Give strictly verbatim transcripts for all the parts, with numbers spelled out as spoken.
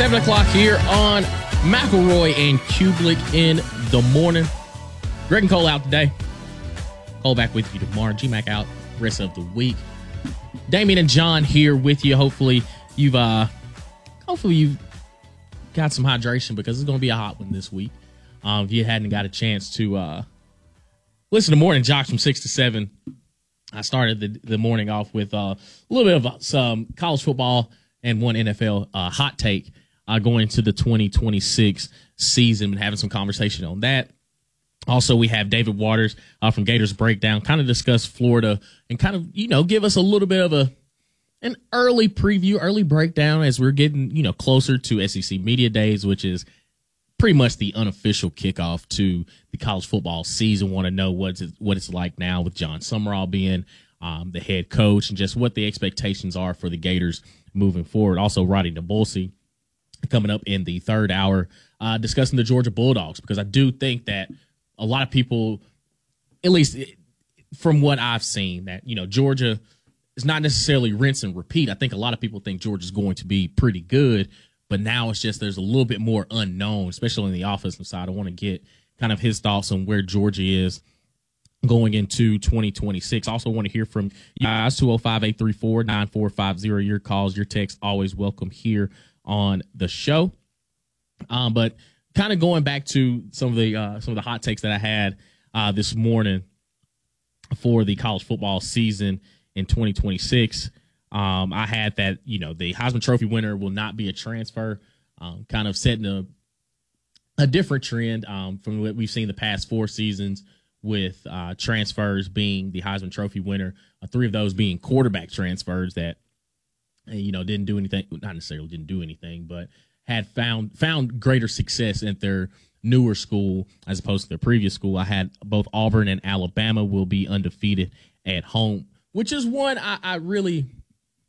seven o'clock here on McElroy and Kublik in the morning. Greg and Cole out today. Cole back with you tomorrow. G-Mac out rest of the week. Damien and John here with you. Hopefully you've uh, hopefully you've got some hydration because it's going to be a hot one this week. Um, if you hadn't got a chance to uh, listen to Morning Jocks from six to seven, I started the, the morning off with uh, a little bit of some college football and one N F L uh, hot take uh, going to the twenty twenty-six season and having some conversation on that. Also, we have David Waters uh, from Gators Breakdown, kind of discuss Florida and kind of, you know, give us a little bit of a an early preview, early breakdown as we're getting, you know, closer to S E C Media Days, which is pretty much the unofficial kickoff to the college football season. Want to know what's it, what it's like now with John Summerall being um, the head coach and just what the expectations are for the Gators moving forward. Also, Roddy Nabulsi coming up in the third hour uh, discussing the Georgia Bulldogs, because I do think that a lot of people, at least from what I've seen, that, you know, Georgia is not necessarily rinse and repeat. I think a lot of people think Georgia's going to be pretty good, but now it's just there's a little bit more unknown, especially on the offensive side. I want to get kind of his thoughts on where Georgia is going into twenty twenty-six. Also want to hear from you guys, two oh five, eight three four, nine four five zero. Your calls, your texts, always welcome here on the show. Um, but kind of going back to some of the uh, some of the hot takes that I had uh, this morning for the college football season in twenty twenty-six. Um, I had that, you know, the Heisman Trophy winner will not be a transfer, um, kind of setting a a different trend um, from what we've seen the past four seasons with uh, transfers being the Heisman Trophy winner, uh, three of those being quarterback transfers that, you know, didn't do anything, not necessarily didn't do anything, but had found found greater success at their newer school as opposed to their previous school. I had both Auburn and Alabama will be undefeated at home, which is one I, I really –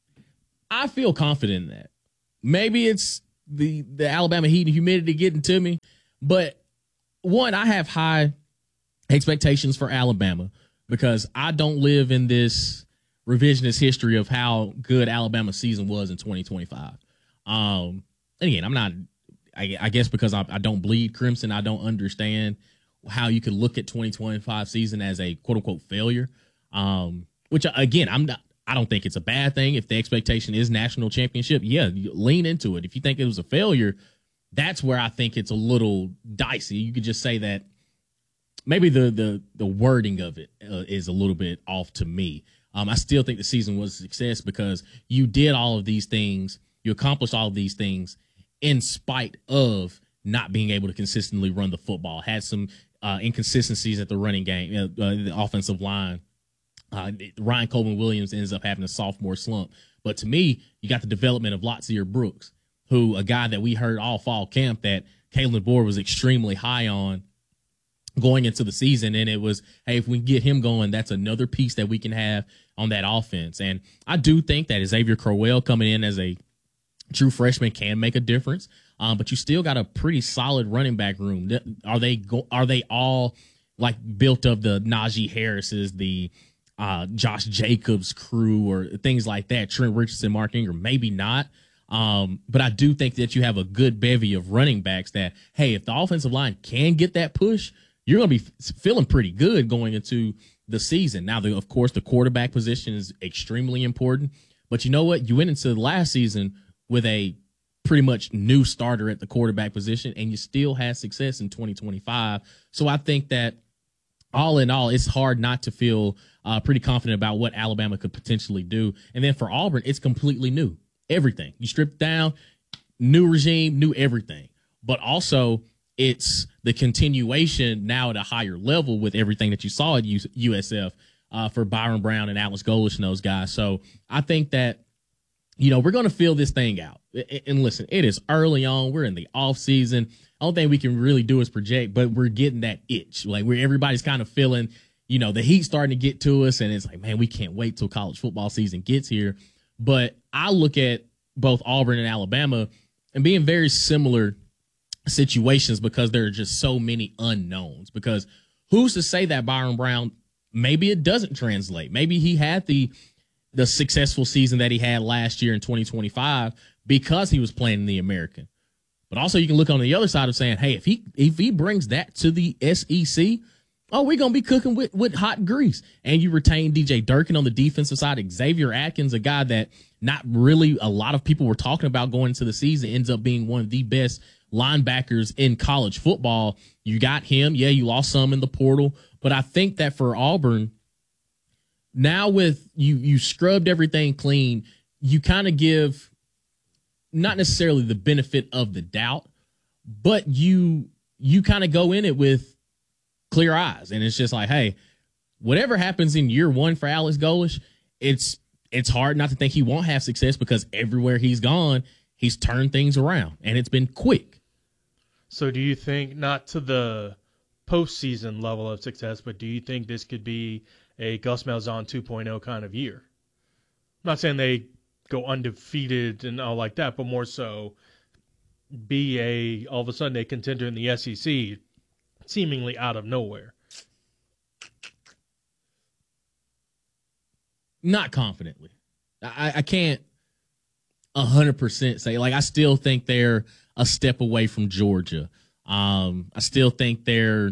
I feel confident in that. Maybe it's the, the Alabama heat and humidity getting to me, but one, I have high expectations for Alabama because I don't live in this revisionist history of how good Alabama's season was in twenty twenty-five. Um, and again, I'm not, I, I guess because I, I don't bleed crimson, I don't understand how you could look at twenty twenty-five season as a quote unquote failure. Um, which again, I'm not, I don't think it's a bad thing. If the expectation is national championship, yeah, you lean into it. If you think it was a failure, that's where I think it's a little dicey. You could just say that maybe the the the wording of it uh, is a little bit off to me. Um, I still think the season was a success because you did all of these things, you accomplished all of these things in spite of not being able to consistently run the football. Had some uh, inconsistencies at the running game, uh, uh, the offensive line. Uh, Ryan Coleman Williams ends up having a sophomore slump. But to me, you got the development of Latsier Brooks, who a guy that we heard all fall camp that Kalen DeBoer was extremely high on going into the season. And it was, hey, if we can get him going, that's another piece that we can have on that offense. And I do think that Xavier Crowell coming in as a true freshman can make a difference. Um, but you still got a pretty solid running back room. Are they go, are they all like built of the Najee Harris's, the Uh, Josh Jacobs crew or things like that, Trent Richardson, Mark Ingram, maybe not. Um, but I do think that you have a good bevy of running backs that, hey, if the offensive line can get that push, you're going to be f- feeling pretty good going into the season. Now, the, of course, the quarterback position is extremely important. But you know what? You went into the last season with a pretty much new starter at the quarterback position, and you still had success in twenty twenty-five. So I think that all in all, it's hard not to feel uh, pretty confident about what Alabama could potentially do. And then for Auburn, it's completely new. Everything. You strip it down, new regime, new everything. But also, it's the continuation now at a higher level with everything that you saw at U S F uh, for Byron Brown and Alex Golish and those guys. So I think that, you know, we're going to feel this thing out. And listen, it is early on. We're in the off season. I don't think we can really do is project, but we're getting that itch. Like where everybody's kind of feeling, you know, the heat starting to get to us. And it's like, man, we can't wait till college football season gets here. But I look at both Auburn and Alabama and being very similar situations because there are just so many unknowns. Because who's to say that Byron Brown, maybe it doesn't translate. Maybe he had the the successful season that he had last year in twenty twenty-five because he was playing in the American. But also you can look on the other side of saying, hey, if he if he brings that to the S E C, oh, we're going to be cooking with, with hot grease. And you retain D J Durkin on the defensive side. Xavier Atkins, a guy that not really a lot of people were talking about going into the season, ends up being one of the best linebackers in college football. You got him. Yeah, you lost some in the portal. But I think that for Auburn, now with you, you scrubbed everything clean, you kind of give not necessarily the benefit of the doubt, but you you kind of go in it with clear eyes. And it's just like, hey, whatever happens in year one for Alex Golesh, it's it's hard not to think he won't have success because everywhere he's gone, he's turned things around, and it's been quick. So do you think, not to the postseason level of success, but do you think this could be a Gus Malzahn two point oh kind of year? I'm not saying they go undefeated and all like that, but more so be a, all of a sudden, a contender in the S E C seemingly out of nowhere. Not confidently. I, I can't one hundred percent say. Like, I still think they're a step away from Georgia. Um, I still think they're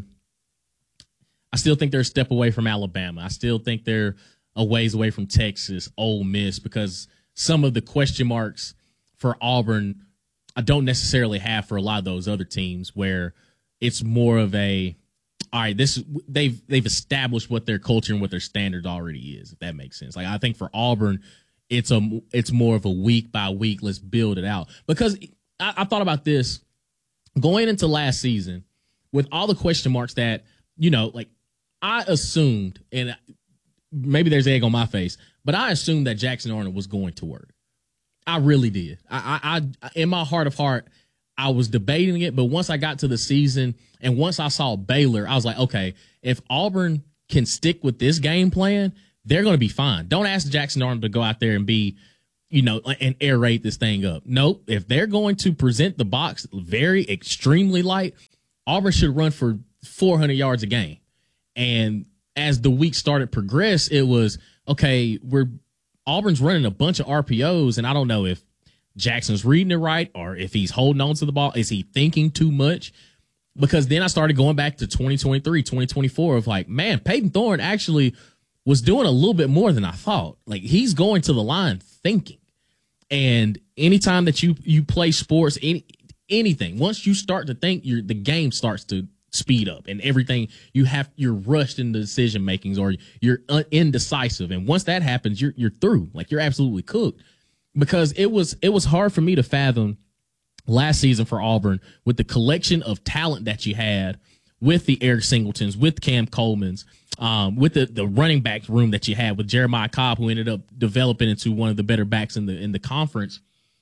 I still think they're a step away from Alabama. I still think they're a ways away from Texas, Ole Miss, because some of the question marks for Auburn I don't necessarily have for a lot of those other teams, where it's more of a, all right, this they've they've established what their culture and what their standard already is, if that makes sense. Like, I think for Auburn, it's a it's more of a week by week, let's build it out. Because I, I thought about this going into last season with all the question marks that, you know, like I assumed, and maybe there's egg on my face, but I assumed that Jackson Arnold was going to work. I really did. I, I, I in my heart of heart, I was debating it, but once I got to the season and once I saw Baylor, I was like, okay, if Auburn can stick with this game plan, they're going to be fine. Don't ask Jackson Arnold to go out there and be, you know, and air raid this thing up. Nope. If they're going to present the box very extremely light, Auburn should run for four hundred yards a game. And as the week started progress, it was, okay, we're Auburn's running a bunch of R P Os, and I don't know if Jackson's reading it right or if he's holding on to the ball. Is he thinking too much? Because then I started going back to twenty twenty-three, twenty twenty-four of like, man, Peyton Thorne actually was doing a little bit more than I thought. Like, he's going to the line thinking. And anytime that you you play sports, any anything, once you start to think, you're, the game starts to speed up, and everything you have, you're rushed into decision makings, or you're un- indecisive. And once that happens, you're you're through. Like, you're absolutely cooked. Because it was it was hard for me to fathom last season for Auburn with the collection of talent that you had, with the Eric Singletons, with Cam Coleman's, um, with the, the running back room that you had with Jeremiah Cobb, who ended up developing into one of the better backs in the in the conference.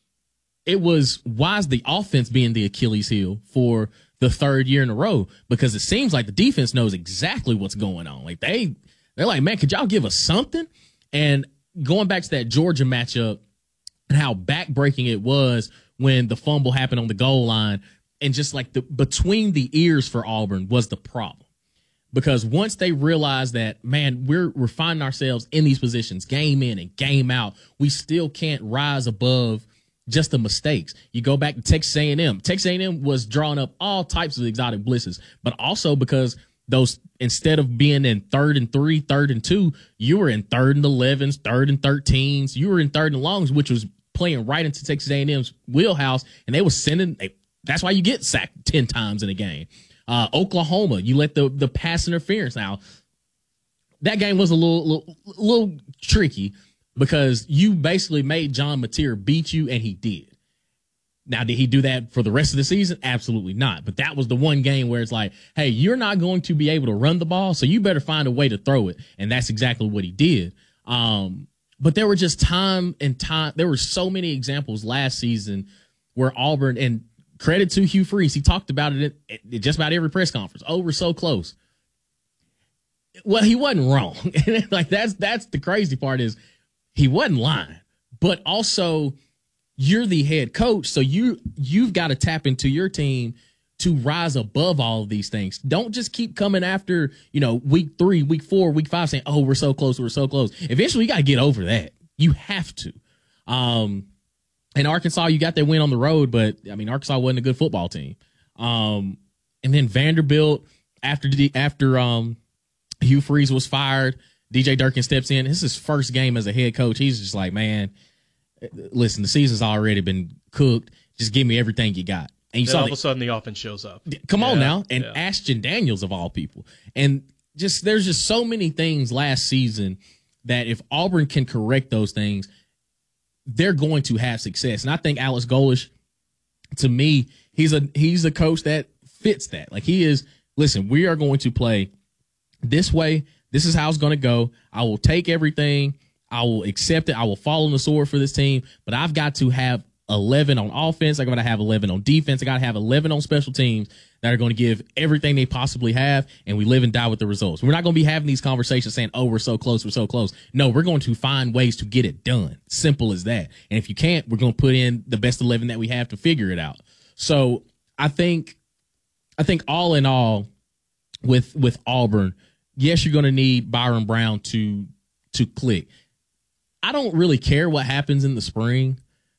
It was, why is the offense being the Achilles heel for the third year in a row? Because it seems like the defense knows exactly what's going on. Like, they they're like, man, could y'all give us something? And going back to that Georgia matchup, and how backbreaking it was when the fumble happened on the goal line, and just like the between the ears for Auburn was the problem. Because once they realized that, man, we're we're finding ourselves in these positions game in and game out, we still can't rise above just the mistakes. You go back to Texas A and M. Texas A and M was drawing up all types of exotic blitzes, but also because those, instead of being in third and three, third and two, you were in third and elevens, third and thirteens. You were in third and longs, which was playing right into Texas A and M's wheelhouse, and they were sending. They, that's why you get sacked ten times in a game. Uh, Oklahoma, you let the the pass interference. Now, that game was a little little, little tricky because you basically made John Mateer beat you, and he did. Now, did he do that for the rest of the season? Absolutely not. But that was the one game where it's like, hey, you're not going to be able to run the ball, so you better find a way to throw it. And that's exactly what he did. Um, but there were just time and time. There were so many examples last season where Auburn, and credit to Hugh Freeze, he talked about it at, at just about every press conference. Oh, we're so close. Well, he wasn't wrong. Like, that's that's the crazy part, is he wasn't lying. But also, you're the head coach, so you you've got to tap into your team to rise above all of these things. Don't just keep coming after, you know, week three, week four, week five, saying, oh, we're so close, we're so close. Eventually, you got to get over that. You have to. Um, And Arkansas, you got that win on the road, but I mean, Arkansas wasn't a good football team. Um, and then Vanderbilt, after after um, Hugh Freeze was fired, D J Durkin steps in. This is his first game as a head coach. He's just like, man, listen, the season's already been cooked. Just give me everything you got. And you then saw all the, of a sudden the offense shows up. Come yeah, on now. And yeah. Ashton Daniels, of all people. And just there's just so many things last season that if Auburn can correct those things, they're going to have success. And I think Alex Golesh, to me, he's a he's a coach that fits that. Like he is, listen, we are going to play this way. This is how it's going to go. I will take everything. I will accept it. I will fall on the sword for this team. But I've got to have eleven on offense. I got to have eleven on defense. I got to have eleven on special teams that are going to give everything they possibly have, and we live and die with the results. We're not going to be having these conversations saying, oh, we're so close, we're so close. No, we're going to find ways to get it done. Simple as that. And if you can't, we're going to put in the best eleven that we have to figure it out. So I think, I think all in all, with with Auburn, yes, you're going to need Byron Brown to to click. I don't really care what happens in the spring.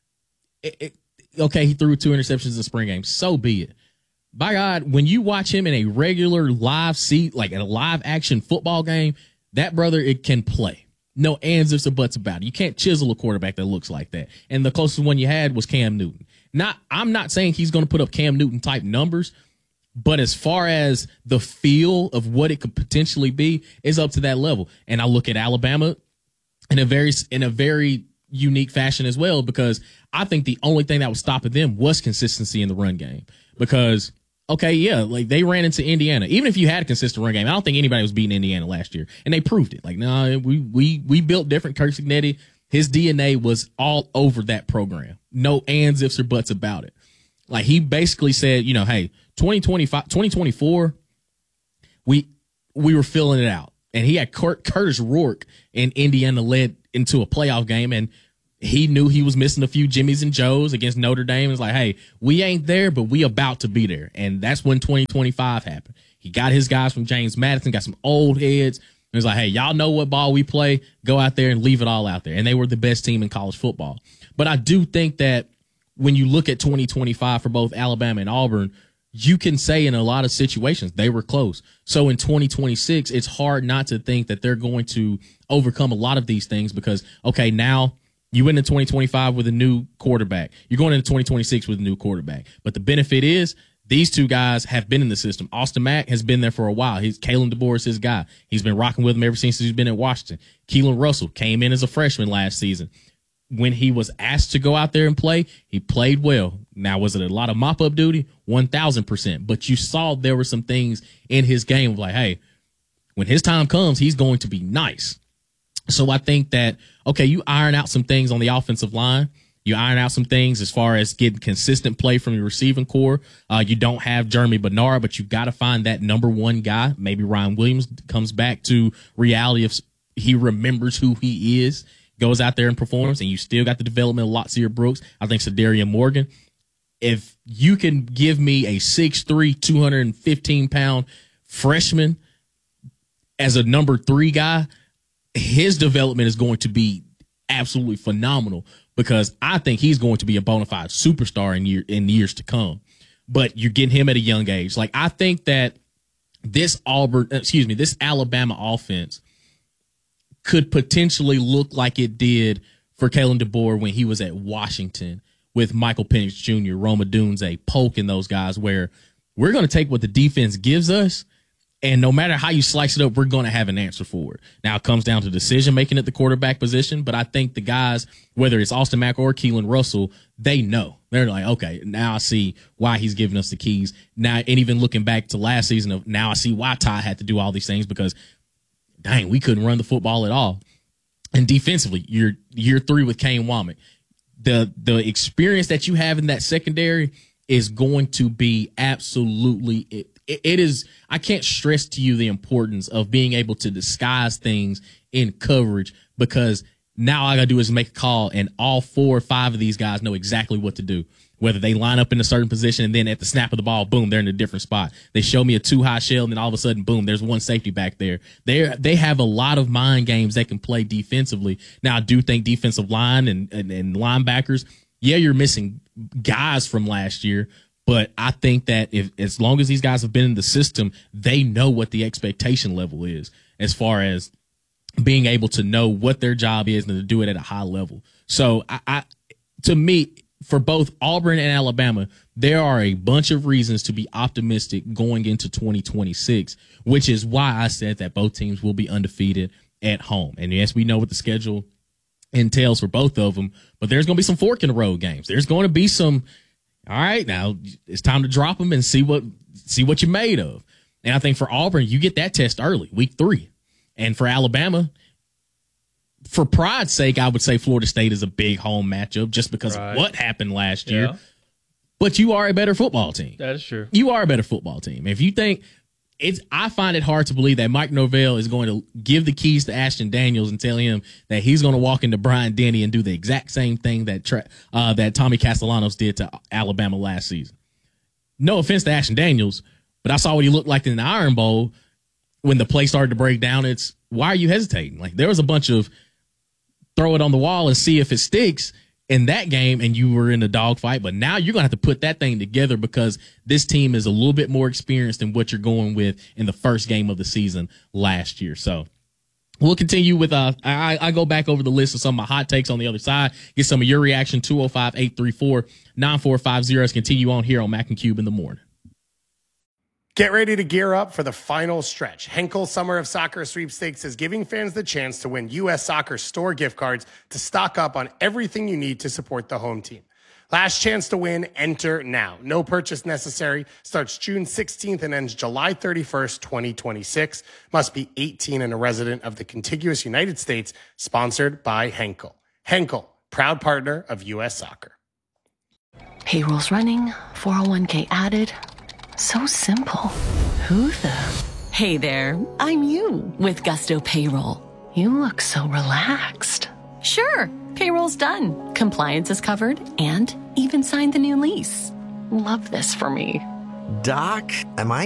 It, it, okay, he threw two interceptions in the spring game. So be it. By God, when you watch him in a regular live seat, like in a live action football game, that brother, it can play. No ands, ifs, or buts about it. You can't chisel a quarterback that looks like that. And the closest one you had was Cam Newton. Not, I'm not saying he's going to put up Cam Newton type numbers, but as far as the feel of what it could potentially be, is up to that level. And I look at Alabama in a very, in a very unique fashion as well, because I think the only thing that was stopping them was consistency in the run game. Because, okay, yeah, like they ran into Indiana. Even if you had a consistent run game, I don't think anybody was beating Indiana last year, and they proved it. Like, no, nah, we we we built different. Kirk Cignetti, his D N A was all over that program. No ands, ifs, or buts about it. Like he basically said, you know, hey, twenty twenty-five, twenty twenty-four, we we were filling it out, and he had Kurt, Curtis Rourke in Indiana led into a playoff game, and he knew he was missing a few Jimmies and Joes against Notre Dame. It's like, hey, we ain't there, but we about to be there. And that's when twenty twenty-five happened. He got his guys from James Madison, got some old heads. It was like, hey, y'all know what ball we play. Go out there and leave it all out there. And they were the best team in college football. But I do think that when you look at twenty twenty-five for both Alabama and Auburn, you can say in a lot of situations they were close. So in twenty twenty-six, it's hard not to think that they're going to overcome a lot of these things because, okay, now you went into twenty twenty-five with a new quarterback. You're going into twenty twenty-six with a new quarterback. But the benefit is these two guys have been in the system. Austin Mack has been there for a while. He's Kalen DeBoer is his guy. He's been rocking with him ever since he's been at Washington. Keelan Russell came in as a freshman last season. When he was asked to go out there and play, he played well. Now, was it a lot of mop-up duty? one thousand percent. But you saw there were some things in his game of like, hey, when his time comes, he's going to be nice. So I think that, okay, you iron out some things on the offensive line. You iron out some things as far as getting consistent play from your receiving core. Uh, you don't have Jeremy Bernard, but you've got to find that number one guy. Maybe Ryan Williams comes back to reality if he remembers who he is, goes out there and performs, and you still got the development of Latsier Brooks. I think Sadarian Morgan. If you can give me a six three, two hundred fifteen pound freshman as a number three guy, his development is going to be absolutely phenomenal because I think he's going to be a bona fide superstar in year in years to come. But you're getting him at a young age. Like, I think that this Auburn, excuse me, this Alabama offense could potentially look like it did for Kalen DeBoer when he was at Washington with Michael Penix Junior, Roma Dunze, Polk, and those guys, where we're going to take what the defense gives us, and no matter how you slice it up, we're going to have an answer for it. Now, it comes down to decision-making at the quarterback position, but I think the guys, whether it's Austin Mack or Keelan Russell, they know. They're like, okay, now I see why he's giving us the keys. Now, and even looking back to last season, of now I see why Ty had to do all these things because, dang, we couldn't run the football at all. And defensively, you're year three with Kane Womack. The, the experience that you have in that secondary is going to be absolutely it. It is, I can't stress to you the importance of being able to disguise things in coverage because now all I got to do is make a call and all four or five of these guys know exactly what to do. Whether they line up in a certain position and then at the snap of the ball, boom, they're in a different spot. They show me a two high shell and then all of a sudden, boom, there's one safety back there. They they have a lot of mind games they can play defensively. Now, I do think defensive line and, and, and linebackers, Yeah, you're missing guys from last year, but I think that if as long as these guys have been in the system, they know what the expectation level is as far as being able to know what their job is and to do it at a high level. So I, I to me, for both Auburn and Alabama, there are a bunch of reasons to be optimistic going into twenty twenty-six, which is why I said that both teams will be undefeated at home. And yes, we know what the schedule entails for both of them, but there's going to be some fork in the road games. There's going to be some, all right, now it's time to drop them and see what, see what you're made of. And I think for Auburn, you get that test early, week three. And for Alabama, for pride's sake, I would say Florida State is a big home matchup just because right. of what happened last year. Yeah. But you are a better football team. That is true. You are a better football team. If you think it's, I find it hard to believe that Mike Norvell is going to give the keys to Ashton Daniels and tell him that he's going to walk into Brian Denny and do the exact same thing that uh, that Tommy Castellanos did to Alabama last season. No offense to Ashton Daniels, but I saw what he looked like in the Iron Bowl when the play started to break down. It's why are you hesitating? Like there was a bunch of throw it on the wall and see if it sticks in that game, and you were in a dogfight. But now you're going to have to put that thing together because this team is a little bit more experienced than what you're going with in the first game of the season last year. So we'll continue with, uh, I, I go back over the list of some of my hot takes on the other side, get some of your reaction, two oh five, eight three four, nine four five zero. Let's continue on here on Mac and Cube in the morning. Get ready to gear up for the final stretch. Henkel Summer of Soccer Sweepstakes is giving fans the chance to win U S Soccer store gift cards to stock up on everything you need to support the home team. Last chance to win, enter now. No purchase necessary. Starts June sixteenth and ends July thirty-first, twenty twenty-six. Must be eighteen and a resident of the contiguous United States. Sponsored by Henkel. Henkel, proud partner of U S Soccer. Payroll's running, four oh one k added. So simple. Who the? Hey there, I'm you with Gusto Payroll. You look so relaxed. Sure, payroll's done. Compliance is covered and even signed the new lease. Love this for me. Doc, am I